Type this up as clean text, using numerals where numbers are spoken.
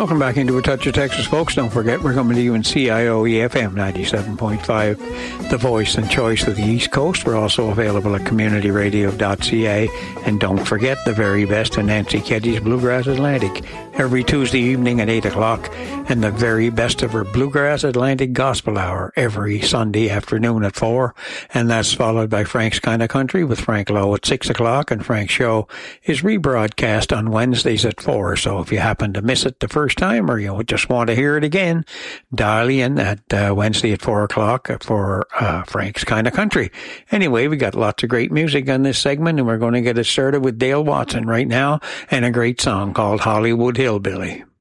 Welcome back into A Touch of Texas, folks. Don't forget, we're coming to you in CIOE FM 97.5, the voice and choice of the East Coast. We're also available at communityradio.ca. And don't forget the very best of Nancy Keddy's Bluegrass Atlantic every Tuesday evening at 8 o'clock, and the very best of her Bluegrass Atlantic Gospel Hour every Sunday afternoon at 4. And that's followed by Frank's Kind of Country with Frank Lowe at 6 o'clock. And Frank's show is rebroadcast on Wednesdays at 4. So if you happen to miss it the first time, or you just want to hear it again, dial in at Wednesday at 4 o'clock for Frank's Kind of Country. Anyway, we got lots of great music on this segment, and we're going to get it started with Dale Watson right now, and a great song called Hollywood Hillbilly.